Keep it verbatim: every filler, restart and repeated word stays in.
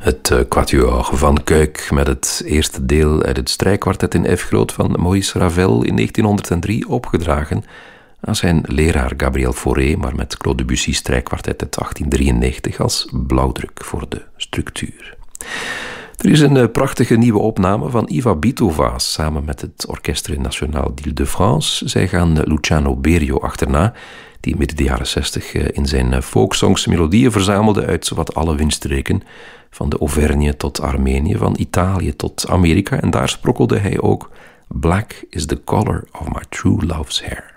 Het uh, Quatuor van Cuijk met het eerste deel uit het strijkkwartet in F groot van Maurice Ravel in negentienhonderddrie opgedragen aan zijn leraar Gabriel Fauré, maar met Claude Debussy strijkkwartet uit achttien drieënnegentig als blauwdruk voor de structuur. Er is een uh, prachtige nieuwe opname van Iva Bitova samen met het Orchestre National d'Île-de-France. Zij gaan uh, Luciano Berio achterna, die midden de jaren zestig uh, in zijn uh, folksongs melodieën verzamelde uit zowat alle windstreken, van de Auvergne tot Armenië, van Italië tot Amerika. En daar sprokkelde hij ook Black is the color of my true love's hair.